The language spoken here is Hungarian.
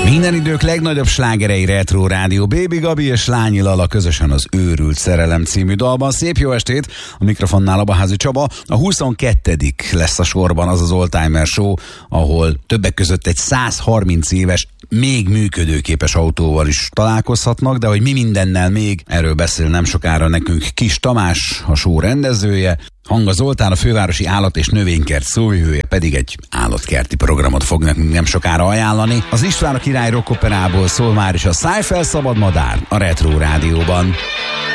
Minden idők legnagyobb slágerei Retro Rádió. Baby Gabi és Lányi Lala közösen az Őrült Szerelem című dalban. Szép jó estét! A mikrofonnál Abaházi Csaba. A 22. lesz a sorban az Oldtimer Show, ahol többek között egy 130 éves, még működőképes autóval is találkozhatnak, de hogy mi mindennel még, erről beszél nem sokára nekünk Kis Tamás, a show rendezője. Hanga Zoltán, a fővárosi állat- és növénykert szóvivője pedig egy állatkerti programot fog nekünk nem sokára ajánlani. Az István a király rockoperából szól már is a Szájfel szabad madár a Retro Rádióban.